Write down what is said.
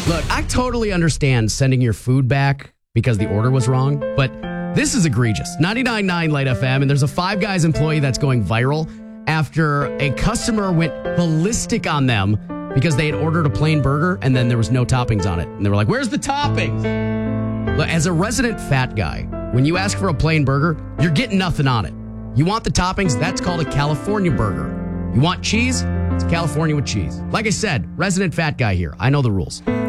Look, I totally understand sending your food back because the order was wrong, but this is egregious. 99.9 Light FM, and there's a Five Guys employee that's going viral after a customer went ballistic on them because they had ordered a plain burger and then there was no toppings on it. And they were like, where's the toppings? Look, as a resident fat guy, when you ask for a plain burger, you're getting nothing on it. You want the toppings? That's called a California burger. You want cheese? It's California with cheese. Like I said, resident fat guy here. I know the rules.